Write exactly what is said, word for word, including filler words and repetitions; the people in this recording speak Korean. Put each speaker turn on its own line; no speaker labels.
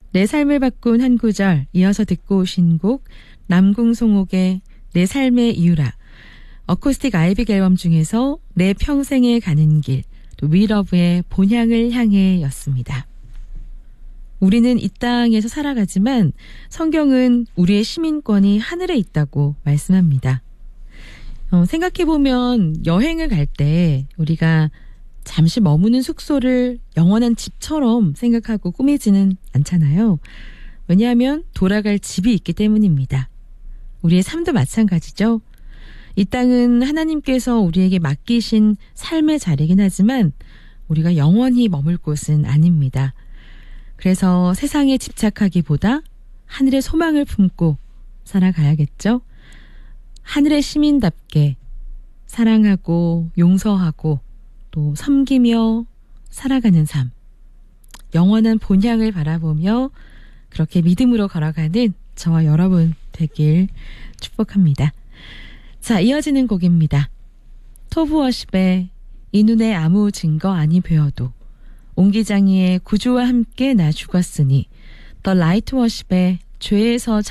내 삶을 바꾼 한 구절, 이어서 듣고 오신 곡 남궁송옥의 내 삶의 이유라, 어쿠스틱 아이빅 앨범 중에서 내 평생에 가는 길, 또 위러브의 본향을 향해 였습니다. 우리는 이 땅에서 살아가지만 성경은 우리의 시민권이 하늘에 있다고 말씀합니다. 어, 생각해보면 여행을 갈 때 우리가 잠시 머무는 숙소를 영원한 집처럼 생각하고 꾸미지는 않잖아요. 왜냐하면 돌아갈 집이 있기 때문입니다. 우리의 삶도 마찬가지죠. 이 땅은 하나님께서 우리에게 맡기신 삶의 자리이긴 하지만 우리가 영원히 머물 곳은 아닙니다. 그래서 세상에 집착하기보다 하늘의 소망을 품고 살아가야겠죠. 하늘의 시민답게 사랑하고 용서하고 또 섬기며 살아가는 삶, 영원한 본향을 바라보며 그렇게 믿음으로 걸어가는 저와 여러분 되길 축복합니다. 자, 이어지는 곡입니다. 토브워십의 이 눈에 아무 증거 아니 배어도, 옹기장이의 구주와 함께 나 죽었으니, 더 라이트 워십의 죄에서